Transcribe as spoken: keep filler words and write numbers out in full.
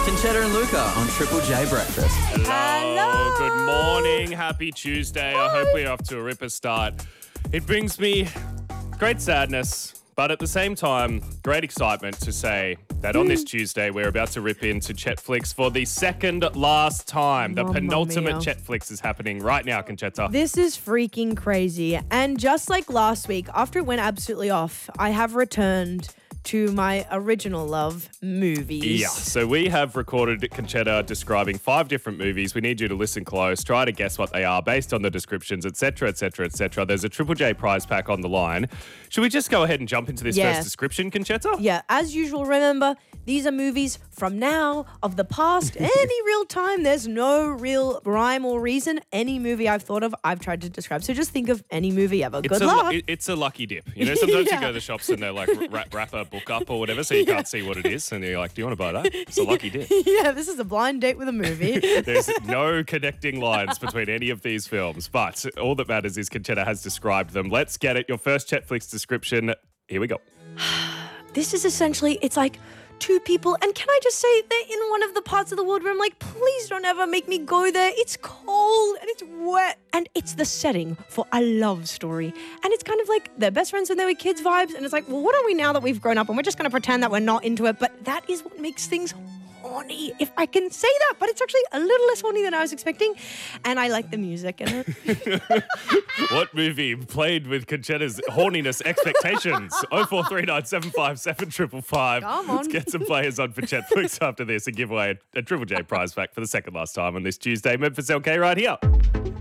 Conchetta and Luca on Triple J Breakfast. Hello. Good morning. Happy Tuesday. I hope we're off to a ripper start. It brings me great sadness, but at the same time, great excitement to say that on this Tuesday, we're about to rip into Chetflix for the second last time. The Mamma penultimate mia. Chetflix is happening right now, Conchetta. This is freaking crazy. And just like last week, after it went absolutely off, I have returned to my original love, movies. Yeah, so we have recorded Conchetta describing five different movies. We need you to listen close, try to guess what they are based on the descriptions, et cetera, et cetera, et cetera. There's a Triple J prize pack on the line. Should we just go ahead and jump into this Yeah. first description, Conchetta? Yeah, as usual, remember, these are movies from now, of the past, any real time. There's no real rhyme or reason. Any movie I've thought of, I've tried to describe. So just think of any movie ever. It's Good a, luck. it- It's a lucky dip. You know, sometimes Yeah. you go to the shops and they're like, wrap, wrap a book up or whatever, so you can't see what it is. And you're like, do you want to buy that? It's a lucky dip. Yeah, this is a blind date with a movie. There's no connecting lines between any of these films, but all that matters is Conchetta has described them. Let's get it. Your first Chetflix description. Here we go. This is essentially, it's like two people, and can I just say they're in one of the parts of the world where I'm like, please don't ever make me go there. It's cold and it's wet, and it's the setting for a love story. And it's kind of like they're best friends when they were kids vibes, and it's like, well, what are we now that we've grown up, and we're just going to pretend that we're not into it, but that is what makes things horny, if I can say that, but it's actually a little less horny than I was expecting, and I like the music in it. What movie played with Conchetta's horniness expectations? oh four three nine seven five seven five five. Come on. Let's get some players on for Chetflix after this and give away a, a Triple J prize pack for the second last time on this Tuesday. Memphis L K right here.